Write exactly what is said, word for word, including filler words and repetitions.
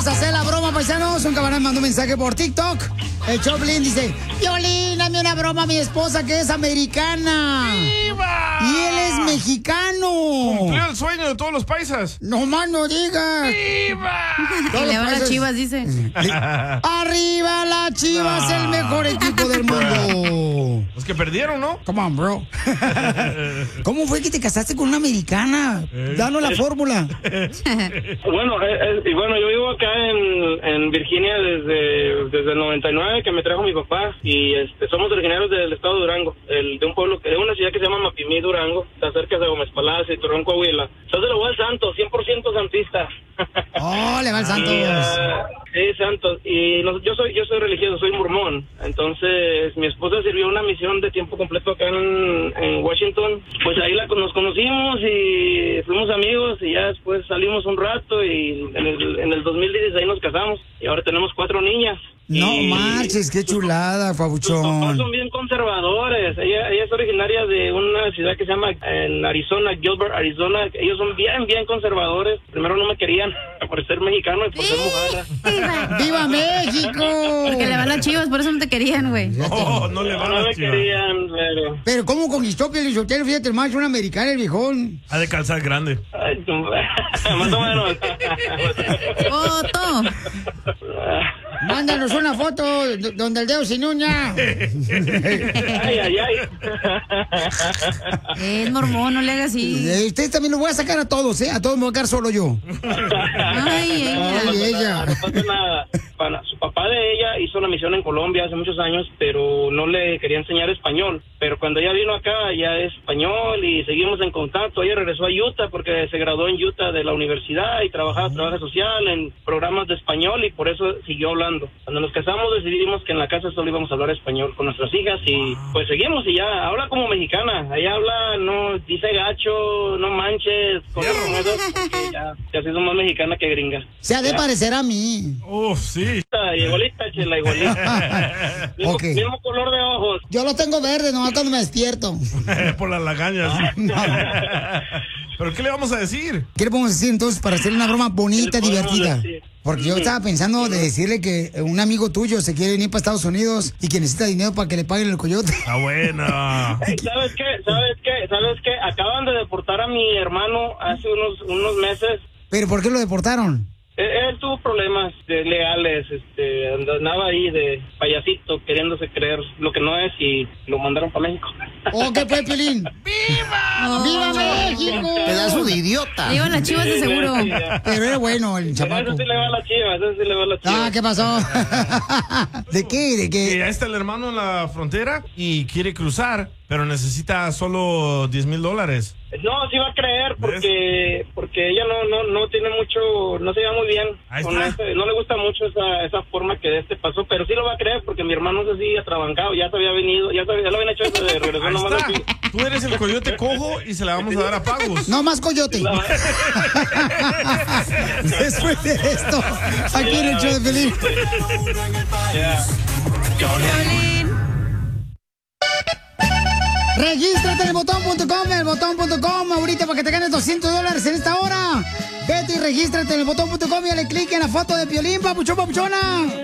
Vamos a hacer la broma, paisanos. Un camarada mandó un mensaje por TikTok. El Choplin dice: Piolín, dame una broma a mi esposa que es americana. ¡Viva! Y él es mexicano. Cumplió el sueño de todos los paisas. No más no digas. ¡Viva! Y le van las Chivas, dice. ¡Arriba las Chivas, el mejor equipo del mundo! Los que perdieron, ¿no? Come on, bro. ¿Cómo fue que te casaste con una americana? Danos la fórmula. Bueno, eh, eh, y bueno, yo vivo acá en, en Virginia desde, desde el noventa y nueve, que me trajo mi papá, y este, somos originarios del estado de Durango, el, de un pueblo, de una ciudad que se llama Mapimí, Durango, está cerca de Gómez Palacio y Torreón, Coahuila. Entonces le voy al Santos, cien por ciento santista. ¡Oh, le va al Santos! Y, uh, sí, Santos. Y no, yo soy yo soy religioso, soy mormón. Entonces, mi esposa sirvió una misión de tiempo completo acá en, en Washington. Pues ahí la, nos conocimos y fuimos amigos y ya después salimos un rato y en el, en el dos mil dieciséis nos casamos y ahora tenemos cuatro niñas. No y marches, qué chulada, sus papás Pabuchón. son bien conservadores. Ella, ella es originaria de una ciudad que se llama en Arizona, Gilbert, Arizona. Ellos son bien, bien conservadores. Primero no me querían por ser mexicano y por ser mujer. ¡Viva México! Porque le van las Chivas, por eso no te querían, güey. No, no le No, van no las me Chivas. querían, pero... Pero ¿cómo conquistó Pielichotelo? Fíjate, más una americana, el viejón. Ha de calzar grande. Ay, tú- más o menos. ¡Foto! Mándanos una foto d- donde el dedo sin uña. Ay, ay, ay. Es mormón, no le hagas así. Eh, Ustedes también lo voy a sacar a todos, ¿eh? A todos me voy a quedar solo yo. Ay, ella. Ay, ella. No pasa nada. Para- su papá de ella hizo una misión en Colombia hace muchos años, pero no le quería enseñar español. Pero cuando ella vino acá, ya es español y seguimos en contacto. Ella regresó a Utah porque se graduó en Utah de la universidad y trabajaba trabajo social en programas de español y por eso siguió hablando. Cuando nos casamos decidimos que en la casa solo íbamos a hablar español con nuestras hijas y pues seguimos y ya habla como mexicana. Ella habla, no dice gacho, no manches, cosas como esas, porque ya, ya sí somos más mexicana que gringa. Se ha de Ya. parecer a mí. Uf, sí. Igualita, chela, igualita. Mismo, Ok. mismo color de ojos. Yo lo tengo verde, nomás cuando me despierto. Por las lagañas. ¿Pero qué le vamos a decir? ¿Qué le podemos decir entonces para hacer una broma bonita, ¿Qué le podemos divertida? decir? Porque yo estaba pensando de decirle que un amigo tuyo se quiere venir para Estados Unidos y que necesita dinero para que le paguen el coyote. Ah, bueno. Ey, ¿sabes qué? ¿Sabes qué? ¿Sabes qué? Acaban de deportar a mi hermano hace unos unos meses. ¿Pero por qué lo deportaron? Él, él tuvo problemas de legales, este, andaba ahí de payasito queriéndose creer lo que no es y lo mandaron para México. ¿O qué fue, Piolín? ¡Viva! ¡Viva México! Pedazo de idiota. Le iban las Chivas de seguro. Sí, ya. Pero era bueno el Eso chamaco. sí le va a la chiva, eso sí le va a la chiva. Ah, ¿qué pasó? ¿De qué? ¿De Que qué? ya está el hermano en la frontera y quiere cruzar, pero necesita solo diez mil dólares. No, sí va a creer porque porque ella no no no tiene mucho, no se lleva muy bien Ahí con está. este, no le gusta mucho esa esa forma que de este pasó, pero sí lo va a creer porque mi hermano es así atrabancado, ya se había venido, ya, se había, ya lo habían hecho eso de regresó Ahí nomás está. aquí. Tú eres el coyote cojo y se la vamos a dar a pagos. No más coyote. Después de esto, aquí en el show de Piolín. Ya. Piolín. Regístrate en el botón punto com, el botón punto com, ahorita para que te ganes doscientos dólares en esta hora. Vete y regístrate en el botón punto com y dale clic en la foto de Piolín, papuchón, papuchona.